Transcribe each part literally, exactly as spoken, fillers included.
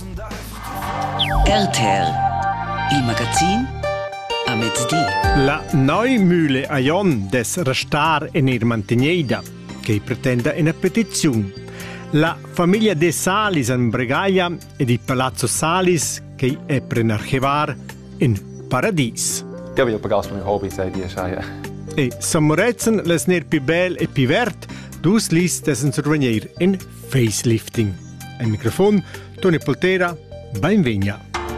R T R, il magazin a mezzodì. La Neumühle a Jon des restar en ir mantegnida, che pretende una petizione. La famiglia de Salis in Bregaglia e di Palazzo Salis, che è prenarchevar in Paradis. Jag vill på min hobby, säger jag säger. E Samorezen les ner pi bel e pi vert, dus lis dessen survenir in facelifting. Ein Mikrofon, Toni Poltera, benvegna.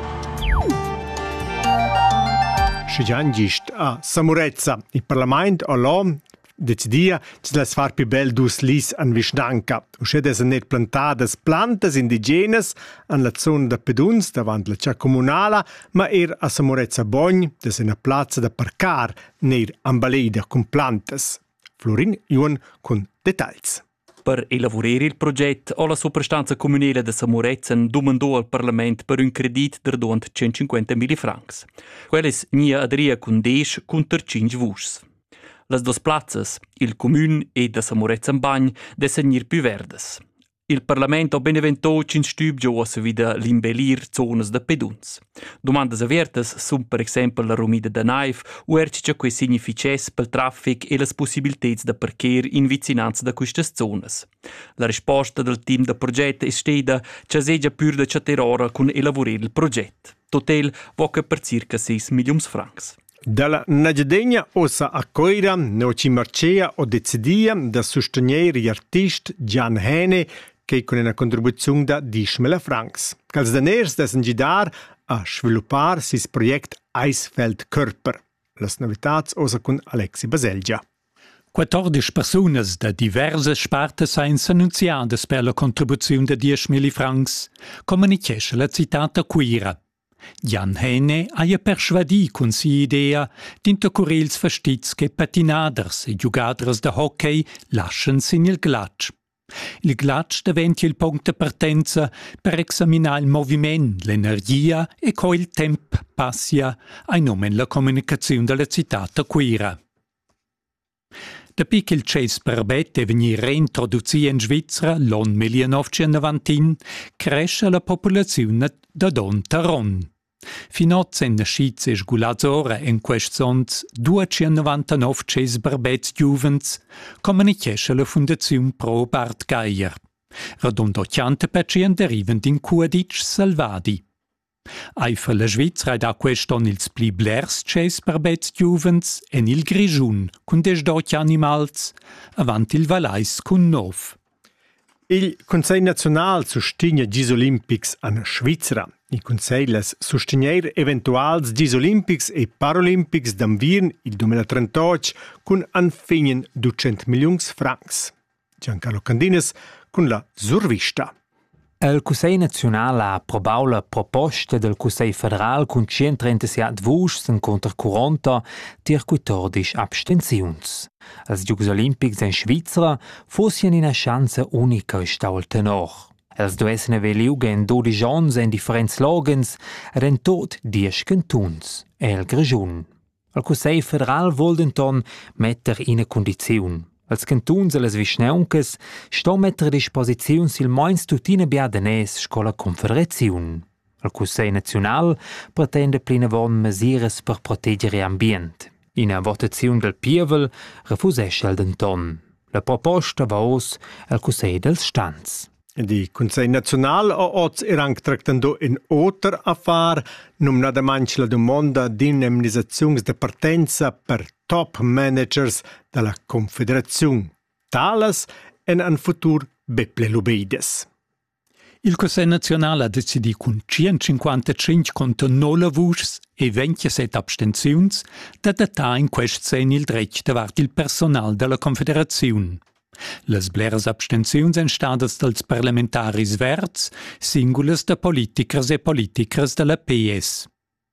Schigian gist a Samorezza, il Parlament a l'om decidia ci las far pi bel dus lis an Vishnanka. Usce dessen net plantadas plantas indigenes an la zona da Peduns davant la cia comunala, ma er a Samorezza Bogn, des una plazza da parcar, ner ambaleda con plantas. Florin Juan con detalls. Per elaborare il progetto, o la sopranstanza comunale de Samorezen domandò al Parlament per un credit de rond centocinquantamila francs. Quelles nia adria con desch contra cinque vus. Las dos plazzas, il Comune e da Samorezen Bagn, dessen nir più verdes. Il Parlamento beneventò cin stüb giovas vida l'imbelir zonas de peduns. Domandas avertas sun per exempel la romida da Naif o ercicia quei significes pel traffic e las possibilitets de parquer in vicinanza da quistas zonas. La risposta del team de progetto è stata che segia pur de chaterora con elaborar il progetto. Total voca per circa sei milioni francs. Dalla Nagedegna ossa a Coira, noci marcea o decidia da sostenere gli artisti Gian Hene che con una contribuzione da diecimila francs. Cals daners dessen gidar a sviluppar sis project Eisfeld Körper. Las novitats ossa con Alexi Baselgia. quattordici personas da diverse spartes sain annunziadas per la contribuzione da diecimila francs, comunicesce la citata Quira. Gian Hene ha persuadì con si idea d'intercorrer ils festits che patinaders e giugaders de hockey lascian sin il glatsch. Il glatsch diventa il punto di partenza per esaminare il movimento, l'energia e come il tempo passa a nome la comunicazione della citata Quira. Dopo che il Ces Barbet è venuto reintrodotto in Svizzera l'anno millenovecentonovantuno, cresce la popolazione da Don Taron. Fino a sen nascits e sgulazora in quest'ons duecentonovantanove Ces Barbets Juvens comunicesce la Fondazione Pro Bart Geier. Radon ottanta per cento arrivano in Cuadic Salvadi. Aifa la Svizzera da quest'on ils pli blers Ces Barbets Juvens en il Grigiun con desdotto animals avanti il Valais con nov. Il Consiglio Nazionale sostigna gli Olimpics in Svizzera. Il Consiglio sostiene eventuali Gis Olimpics e Paralimpics d'Anvien il duemilatrentotto con un fine duecento milioni francs. Giancarlo Candines con la Survista. Il Consiglio Nazionale ha approvato la proposta del Consiglio Federale con centotrentasette voti contro quaranta e quattordici astensioni. Els Jocs Olimpics in Svizzera fossero una chance unica sta al tenor. Els duessen haver liuga in dodici ans in differents logens ed in tot dieci cantons e il Grigiun. Il Consiglio Federale vuol denton metter in condizione. Els cantons e les vischnauncas sto metter a disposizione sil moins tutina biadanès sco la Confederazione. Il Consiglio Nazionale pretende plinavon mesures per proteggere l'ambiente. In una votazione del Pievel refusesce il denton. La proposta va os al Consiglio dels Stands. Il Consiglio Nazionale ha oggi anche trattato in altra affare, non nada manch la domanda di indemnizzazione di partenza per top managers della Confederazione. Tales in un futuro beple lubeides. Il Consiglio Nazionale ha deciso con centocinquantacinque contro nove voti e ventisette astensioni da datare in questo segno il diritto davanti il personale della Confederazione. Les bleras abstenzioni sono state dals parlamentaris verts, singulas da politikers e politikers della P S.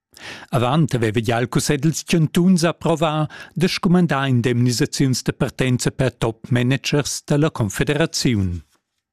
Avant aveva già il Consiglio dels Cantons approvato di scomandare indemnizzazioni di partenza per top managers della Confederazione.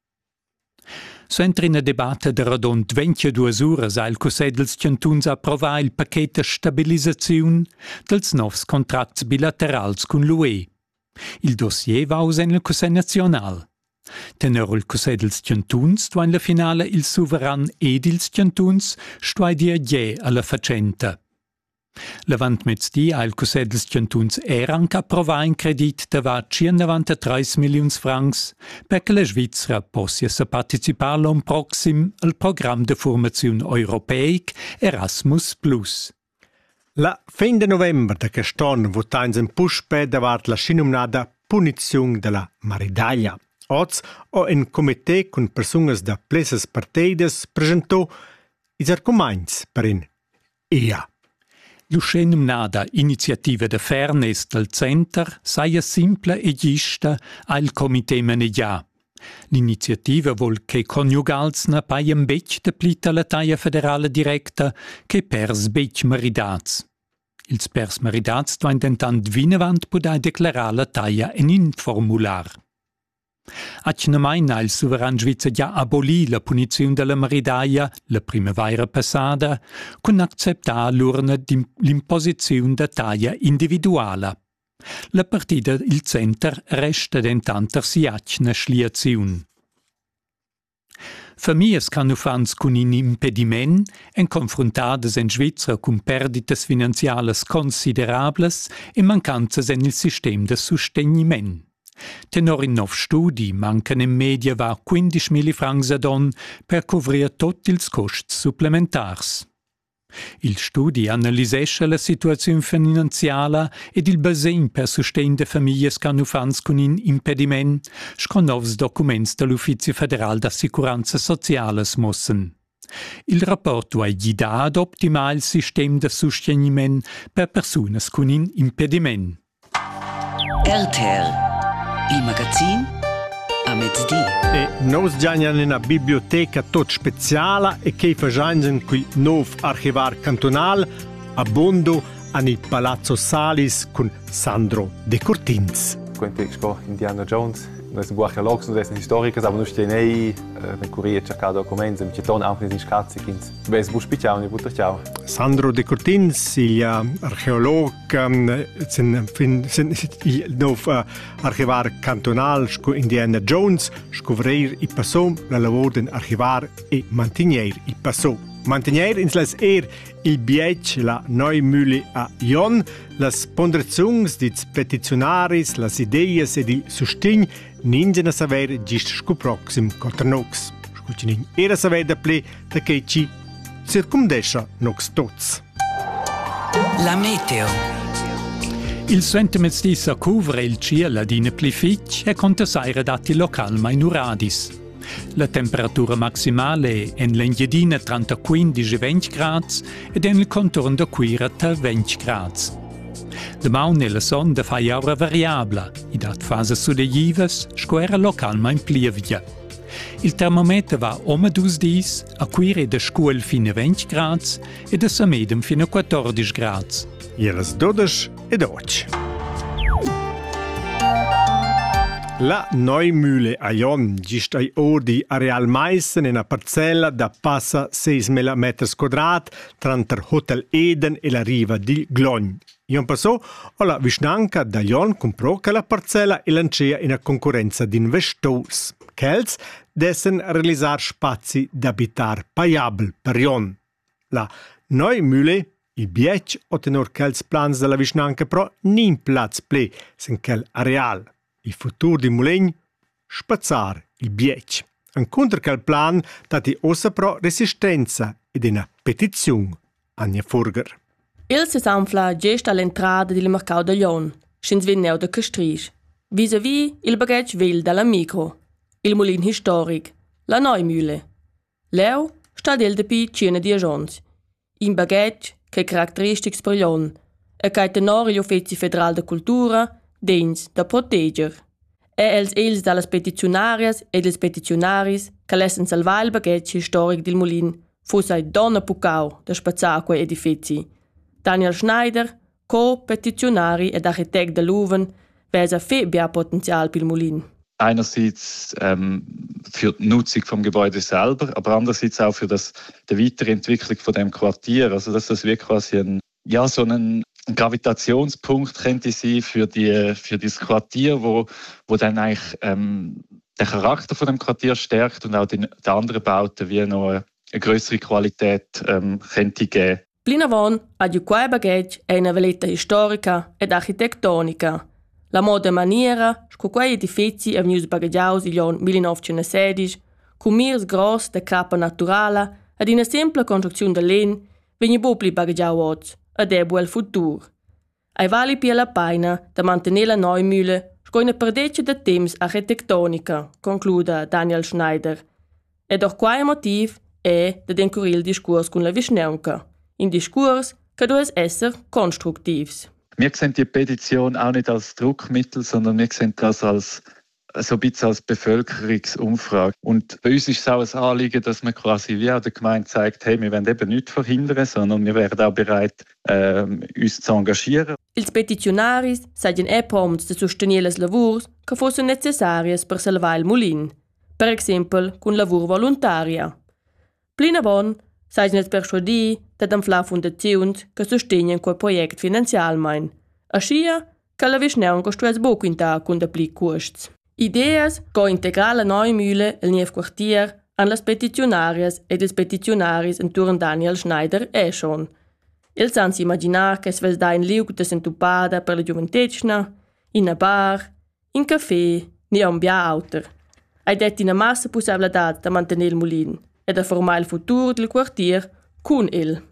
Sempre in una debatte di rond ventidue ore ha il Consiglio dels Cantons approvato il pacchetto di stabilizzazione dels nuovi contratti bilaterali con l'U E. Il dossier va aus en il Consiglio Nazionale. Tenor il Cussei dils Giantuns, dvain la finale il Suveran ed ils Giantuns, stuai dia gie alla facenta. Levant mezzdi ha il Cussei dils Giantuns era anche approvà in credit da va centonovantatré milions francs perché la Svizzera possa se partecipare l'an proxim al programma de formazione europeic Erasmus plus. La fin de novembre de quest'anno votains en puspè davart la scinumnada punizione della Maridaglia. Oz o in comitè con personas da plesas parteidas presentò is argoments per in E A. L'uscenumnada iniziativa de fairness del Center saia simple e gista al comitè manegià. L'iniziativa vol che coniugals na paien bec de plita la taia federale directa che pers bec maridats. Ils pers maridats dvain dentant vinavant podai declarar la taia en in formular. Acnamaina il Suveran Svizzer già abolì la punizione della maridaia la primavera passata, con acceptar l'urna l'imposizione da taglia individuale. La partita il Center resta dentanter si acna schliazione. Famiglie canufans con un impediment en confrontades in Svizzera con perdites finanziales considerables e mancanzas en il sistema de sosteniment. Tenor in nov studi mancan in media va quindici mila francs ad on per covrir tot ils costs supplementars. Il studi analisesce la situazione finanziala ed il basen per sustegn de famiglie canufans con in impediment sco novs documents dell'Uffizio Federal d'Assicuranza Sociales mossen. Il rapporto ha guida ad optimal il sistema de sosteniment per personas con in impediment. R T L Il magazin a mezzdi. E nos giagnan in una biblioteca tot speciala e che fagiangen qui nov archivar cantonal a Bondo ani Palazzo Salis con Sandro De Cortins. Quando ich sco Indiana Jones, noi siamo archeologi, noi siamo storici, aber noi stiamo nei nel Curia cercare documenti, mi cittone anche in scazzi, quindi ves bus picciao, ne butta ciao. Sandro De Cortins, il archeolog, sin fin sin il nov archivar cantonal sco Indiana Jones, scovrir i passo la lavoro den archivar e mantenere i passo. Mantenere in las er il biec la noi mühle a Jon, las ponderazions dits petitionaris, las ideas ed il sustegn ninja na saver gist sco proxim coternox. Scucinin era saver da ple da che ci circumdescia nox tots. La meteo. Il sentiments sa cuvre il cielo ad in plific e contasaire dati local mainuradis. La temperatura maximale è in l'Engiadina tra quindici e venti gradi ed in il contorno da Quirata venti gradi. Domani nella sonda fa aura variabile, e dat fase sudeives, squera localma in plievia. Il termometro va ome dus dis, a Quire da scuol fino a venti gradi e da Samedem fino a quattordici gradi. Ieras dodes e doc. La Neumühle a Jon gist ai ordi areal meissen in a parcella da passa seismila metri quadrat tra il Hotel Eden e la riva di Glogn. Jon passò alla vicinanca da Jon comprò che la parcella e lancia in a concorrenza di investitors. Chels dessen realizzare spazi d'abitar paiabel per Jon. La Neumühle, il biec o tenor chels plans della vicinanca però nin plaz ple sen chel areal. Il futuro di Mulegn, spazzar il biec. Incontra che il plan dati ossa però resistenza ed una petizione Anja Furger. Il si s'anfla gesta all'entrata del mercato de Lyon, scins vinneu de Castris. Vis-à-vis il bagage vel dalla micro, il mulin historic, la Neumühle. Leu sta del de pi cina di agents. In bagage che caratteristics per Lyon, e che tenor l'Uffizio Federal de Cultura, dins da proteger. E els els dallas petitionarias ed els petitionaris che lessen salvar il bagage historic del mulin fossai donna pucau da spazzar quei edifici. Daniel Schneider, co-petitionari ed architect de Luven, vesa fe bia potenzial pil mulin. Einerseits ähm, für die Nutzung vom Gebäude selber, aber andererseits auch für das, die weitere Entwicklung von dem Quartier. Also dass das wirklich quasi ein, ja, so ein Ein Gravitationspunkt könnte sein für, die, für dieses Quartier, wo, wo dann eigentlich ähm, den Charakter von dem Quartier stärkt und auch den, den anderen Bauten wie noch eine, eine größere Qualität ähm, könnte geben. Plinavon ha giù quai baghetg è una valletta historica ed architettonica. La moda maniera, sco quei edifici avnius bagaggiaus il anno millenovecentosedici, con mirs gross de capa naturala ed una semple construzione de len, vegni bopli bagaggiau oz, ed è buel futur. Ai vali pia la paina da mantenere la neumühle, sco una perdeccia de temps architettonica, concluda Daniel Schneider. E doch quai motiv è de dencurir il discurs con la Vischnaunca. In discurs che du es esser konstruktivs. Wir sehen die Petition auch nicht als Druckmittel, sondern wir sehen das als so ein bisschen als Bevölkerungsumfrage. Und bei uns ist es auch ein Anliegen, dass man quasi wie auch der Gemeinde zeigt, hey, wir wollen eben nichts verhindern, sondern wir wären auch bereit, äh, uns zu engagieren. Ils petitionaris seien e prompts de sostenere les lavurs che fossen necessarias per salvar il mulin, per exempel con lavur volontaria. Plina bon seien els persuadi dat anflar fundaziuns che sostenien quel project finanzialmein, aschia che la Vischnaun costrues bo quinta con de pli costs. Ideas co integrar la neumühle el niev quartier an las petitionarias ed els petitionaris enturn Daniel Schneider e schon. Els sans imaginar che es ves da in liug de sentupada per la giuventecna, in a bar, in café, ni a un bia auter. Hai det in a massa possibilitat da mantenere il mulin ed a formare il futuro del quartier con el.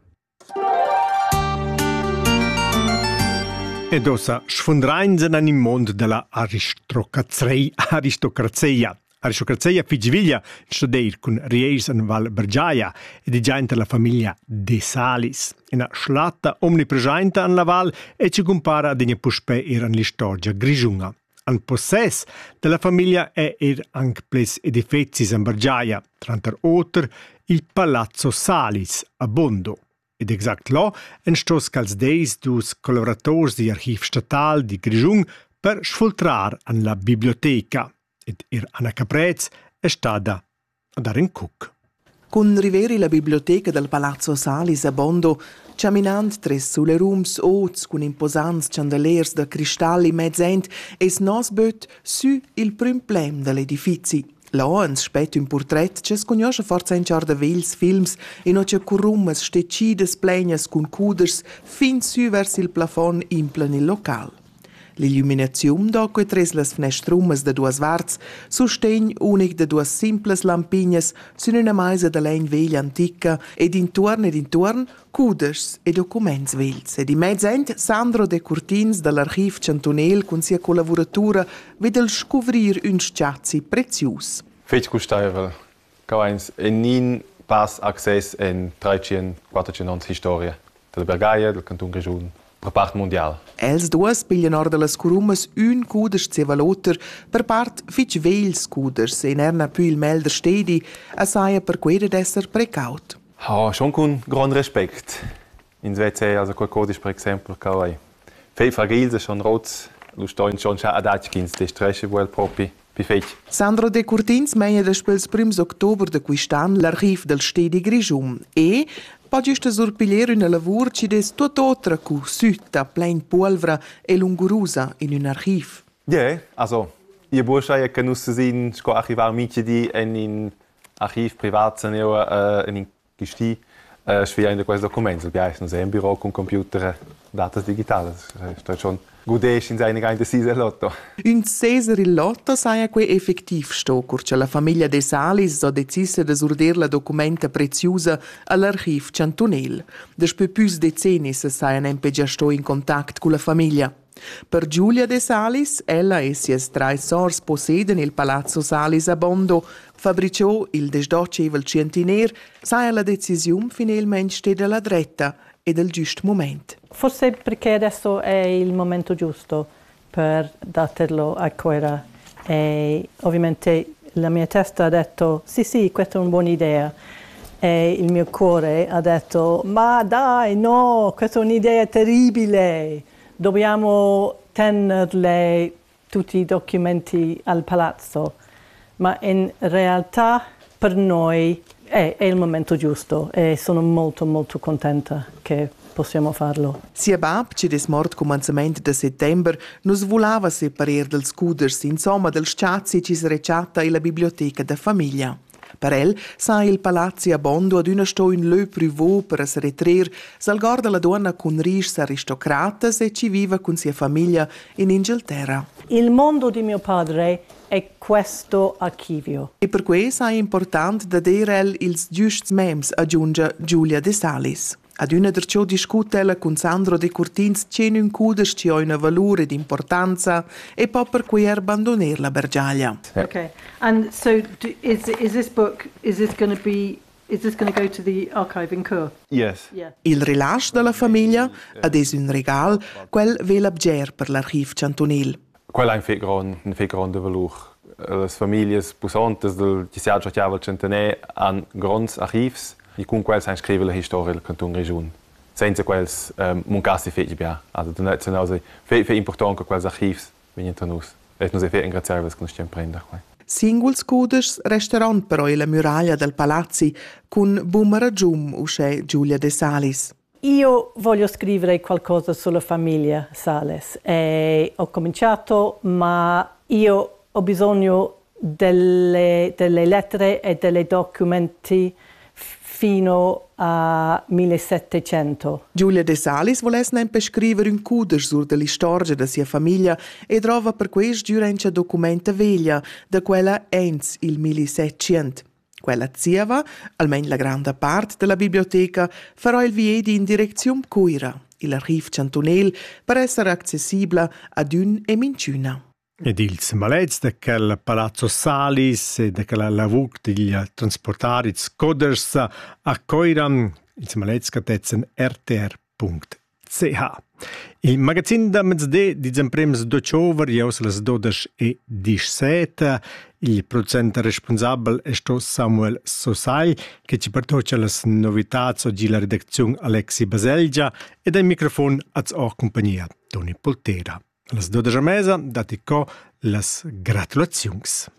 Ed ossa sfondrainzen an im mond della aristocrazia. Aristocrazia. Aristocrazia figviglia studeir con Riers an Val Bergiaia e di già la famiglia De Salis. Una schlatta omnipresente an la Val e ci compara ad in puspe eran l'istorgia grigiunga. An possess della famiglia è er anche ples edificis an Bergiaia, tranter oter il Palazzo Salis a Bondo. Ed exact lo en stos cals deis dus collaborators di Archiv Statal di Grigiung per sfoltrar an la biblioteca. Ed er Anna Caprez è stata a dare in cuc. Con riveri la biblioteca del Palazzo Salis a Bondo, camminant tres sulle rooms oz con imposants chandeliers de cristalli mezzent, es nos böt su il prim plem dell'edifici. Là ens spet un portret che sconosce forza in char de vels films e no che currummes stecides plegnas cun cuders fin su vers il plafon implen il local. L'illuminazione dopo tres las fnestrummes de duas varts sustegn unic de duas simples lampignas su una maisa de legn veglia antica ed intorn ed intorn cuders e documents vels. Ed in mezzent Sandro De Curtins dall'Archiv Cantonel con sia collaboratura vedel scovrir un sciazzi prezius. Fetch gustaivel, ca eins en nin pas access en dreicent quattrocent historia della Bergaia, del Canton Grigiun. Per part mondial. Els duas piglian or de las curummas un cuders cevaloter, per part fitch vels cuders, e nerna più il melder stedi, a saia per quede d'esser precaut. Oh, schon con gran respect. In Svezia, also quel codice, per esempio, ca fei fragils, schon rots, lu stoin schon scha adagkins, des tresche vuel propi. Sandro De Curtins meia despels prims october de quistan l'archiv del stedi Grigium e pa giusta surpigliere una lavur ci des tutt'otra cu sütta, plein polvra e lungurusa in un archiv. Ja, yeah, also, io bursche che non si sin sco archivar mici di en in archiv privat se neo uh, in gisti uh, schwer in questi documenti, ja, non sei in bureau con computer, data digitale, sto schon Gudesch in seine geinte Sise Lotto. Un Cesar il Lotto saia que effektiv sto, curce la famiglia De Salis so decise de surdir la documenta preziusa all'Archiv Cantonel. Despe pus decennis saian empe già sto in contact con la famiglia. Per Giulia De Salis, ella e sies trai sors posseden il Palazzo Salis a Bondo, fabriciò il desdocevel centiner, saia la decisione finalmente stede alla dretta e del giusto momento. Forse perché adesso è il momento giusto per darlo a Coira e ovviamente la mia testa ha detto sì sì, questa è una buona idea e il mio cuore ha detto ma dai no, questa è un'idea terribile, dobbiamo tenerle tutti i documenti al palazzo, ma in realtà per noi è, è il momento giusto e sono molto molto contenta che possiamo farlo. Sia bab, che des mort comencement de settember, nus volava separer dels cuders, insomma dels sciazzi ci srecciata e la biblioteca da famiglia. Per el sa il palazzo a Bondo ad una sto in lö privo per es retrer, salgorda la donna con ris aristocratas e ci viva con sia famiglia in Inghilterra. Il mondo di mio padre è questo archivio. E per questo è importante da dire ils giusts mems, aggiunge Giulia De Salis. Ad una der ciò discute con Sandro De Curtins c'è un cudes ci ha una valore di importanza e poi per cui abbandonare la bergaglia. Okay. And so do, is is this book is this going to be is this going to go to the archive in Chur? Yes. Yeah. Il rilascio della famiglia ad es un regal, quel ve l'abger per l'archiv Chantonil. Quella è un fet gran, un fet grande valor. Le famiglie pusantes del Chiesiaggio Chiavel Centenè hanno grandi archivi e con quels hanno scritto la storia del Canton Region. Senza quels um, muncassi fet bia. Also da net also fet fet importante che quels archivi vengono tra noi. E noi fet ringraziare che noi stiamo prendere. Singuls cuders restaurant però la muraglia del palazzi con Bumarajum usce Giulia De Salis. Io voglio scrivere qualcosa sulla famiglia Sales e ho cominciato, ma io ho bisogno delle, delle lettere e dei documenti fino a millesettecento. Giulia De Salis volesse nempe scrivere un cuder sur della storia della sua famiglia e trova per questo durante documenta veglia da quella ens il millesettecento. Quella zieva, almeno la grande parte della biblioteca, farà il viedi in direzione Cuira, l'archiv Chantonel, per essere accessibile ad un e minciuna. Ed ils malets de quel Palazzo Salis e de quella lavuk degli trasportari coders a Coiram, ils malets catetzen r t r punct c h. Il magazin da mezz'de di zemprems dociover, jaus las dodes e disset, il producente responsabile è sto Samuel Sosai, che ci portoce las novità oggi la redazione Alexi Baselgia e dal microfono az o compagnia Toni Poltera. Las dodes a mesa, dati co las gratulazions.